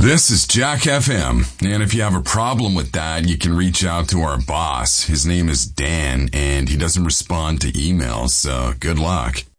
This is Jack FM, and if you have a problem with that, you can reach out to our boss. His name is Dan, and he doesn't respond to emails, so good luck.